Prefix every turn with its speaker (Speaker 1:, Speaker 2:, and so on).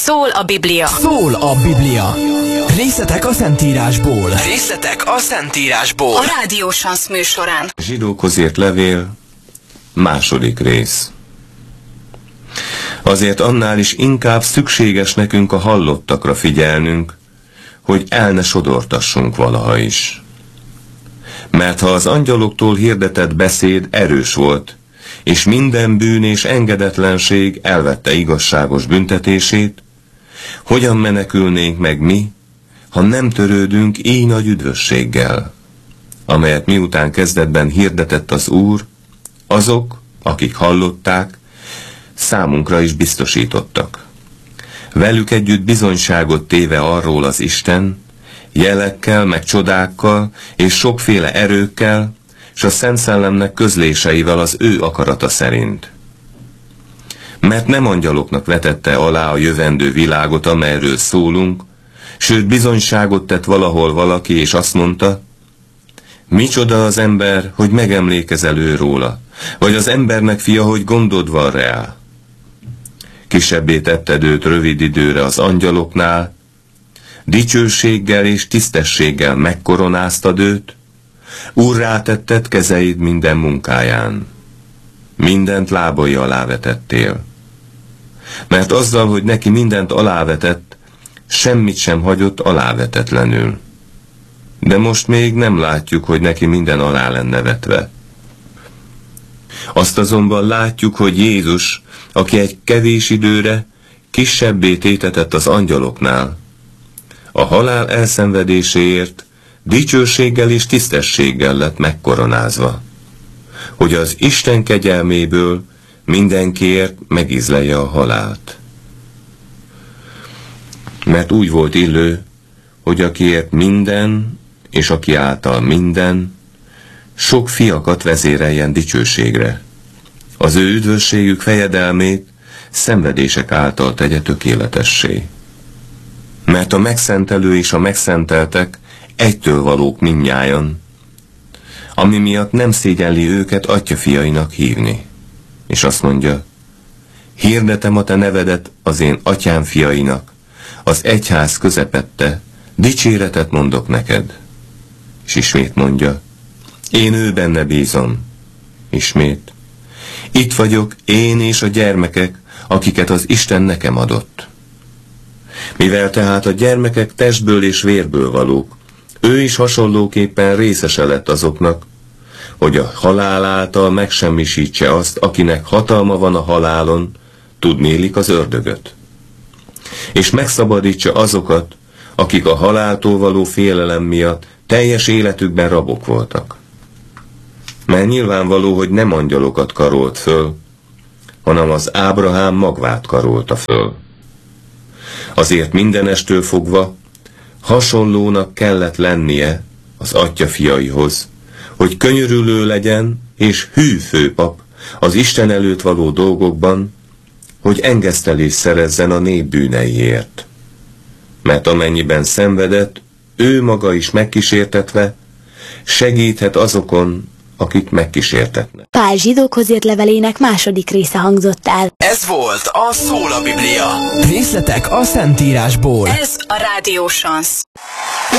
Speaker 1: Szól a Biblia.
Speaker 2: Szól a Biblia. Részletek a Szentírásból.
Speaker 3: Részletek a Szentírásból.
Speaker 1: A Rádió Sansz műsorán.
Speaker 4: Zsidókhoz írt levél, második rész. Azért annál is inkább szükséges nekünk a hallottakra figyelnünk, hogy el ne sodortassunk valaha is. Mert ha az angyaloktól hirdetett beszéd erős volt, és minden bűn és engedetlenség elvette igazságos büntetését, hogyan menekülnénk meg mi, ha nem törődünk így nagy üdvösséggel, amelyet miután kezdetben hirdetett az Úr, azok, akik hallották, számunkra is biztosítottak. Velük együtt bizonyságot téve arról az Isten, jelekkel, meg csodákkal, és sokféle erőkkel, és a Szent Szellemnek közléseivel az ő akarata szerint. Mert nem angyaloknak vetette alá a jövendő világot, amelyről szólunk, sőt bizonyságot tett valahol valaki, és azt mondta, micsoda az ember, hogy megemlékezel ő róla, vagy az embernek fia, hogy gondod van rá. Kisebbé tetted őt rövid időre az angyaloknál, dicsőséggel és tisztességgel megkoronáztad őt, úrrá tetted kezeid minden munkáján. Mindent lábai alá vetettél. Mert azzal, hogy neki mindent alávetett, semmit sem hagyott alávetetlenül. De most még nem látjuk, hogy neki minden alá lenne vetve. Azt azonban látjuk, hogy Jézus, aki egy kevés időre kisebbé tétetett az angyaloknál, a halál elszenvedéséért dicsőséggel és tisztességgel lett megkoronázva, hogy az Isten kegyelméből mindenkiért megízlelje a halált. Mert úgy volt illő, hogy akiért minden, és aki által minden, sok fiakat vezéreljen dicsőségre. Az ő üdvösségük fejedelmét szenvedések által tegye tökéletessé. Mert a megszentelő és a megszenteltek egytől valók mindnyájan, ami miatt nem szégyelli őket atyafiainak hívni. És azt mondja, hirdetem a te nevedet az én atyám fiainak, az egyház közepette, dicséretet mondok neked. És ismét mondja, én ő benne bízom. Ismét, itt vagyok én és a gyermekek, akiket az Isten nekem adott. Mivel tehát a gyermekek testből és vérből valók, ő is hasonlóképpen részese lett azoknak, hogy a halál által megsemmisítse azt, akinek hatalma van a halálon, tudnélik az ördögöt. És megszabadítsa azokat, akik a haláltól való félelem miatt teljes életükben rabok voltak. Mert nyilvánvaló, hogy nem angyalokat karolt föl, hanem az Ábrahám magvát karolta föl. Azért mindenestől fogva hasonlónak kellett lennie az atyafiaihoz, hogy könyörülő legyen és hű főpap az Isten előtt való dolgokban, hogy engesztelést szerezzen a nép bűneiért. Mert amennyiben szenvedett, ő maga is megkísértetve, segíthet azokon, akik megkísértetnek.
Speaker 5: Pál zsidókhoz írt levelének második része hangzott el.
Speaker 3: Ez volt a Szól a Biblia.
Speaker 2: Részletek a Szentírásból.
Speaker 1: Ez a Rádió Sansz.